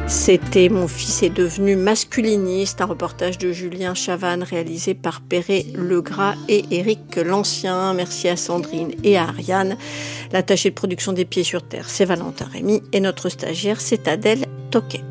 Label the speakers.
Speaker 1: C'était Mon fils est devenu masculiniste, un reportage de Julien Chavannes réalisé par Perret Legras et Éric Lancien. Merci à Sandrine et à Ariane. L'attaché de production des Pieds sur Terre, c'est Valentin Rémy et notre stagiaire, c'est Adèle Toquet.